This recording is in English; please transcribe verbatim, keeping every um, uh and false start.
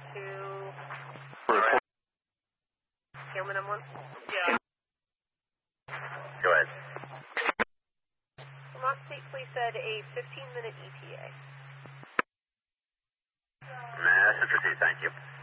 to Report. Gilman M one? Yeah. Go ahead. Velocity, please said a fifteen minute E T A. Mass, thank you.